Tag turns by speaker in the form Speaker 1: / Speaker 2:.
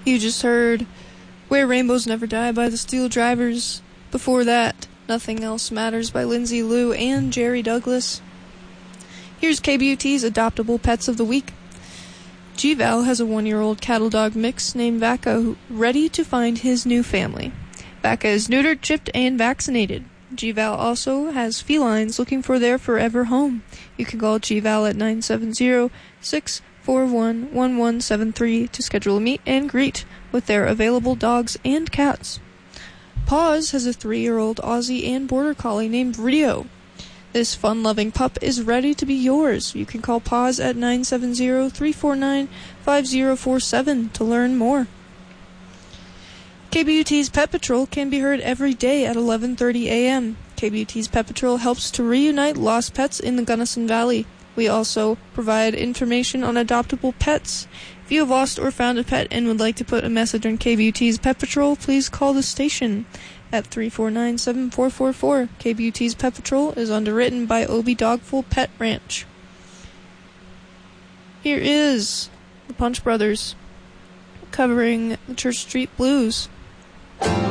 Speaker 1: You just heard Where Rainbows Never Die by the Steel Drivers. Before that, Nothing Else Matters by Lindsay Lou and Jerry Douglas. Here's KBUT's Adoptable Pets of the Week. G-Val has a 1-year-old cattle dog mix named Vaca, ready to find his new family. Vaca is neutered, chipped, and vaccinated. G-Val also has felines looking for their forever home. You can call G-Val at 970-641-1173 to schedule a meet and greet with their available dogs and cats. Paws has a 3-year-old Aussie and Border Collie named Rio. This fun-loving pup is ready to be yours. You can call Paws at 970-349-5047 to learn more. KBUT's Pet Patrol can be heard every day at 11:30 a.m. KBUT's Pet Patrol helps to reunite lost pets in the Gunnison Valley. We also provide information on adoptable pets. If you have lost or found a pet and would like to put a message on KBUT's Pet Patrol, please call the station at 349-7444. KBUT's Pet Patrol is underwritten by Obie Dogful Pet Ranch. Here is the Punch Brothers covering the Church Street Blues.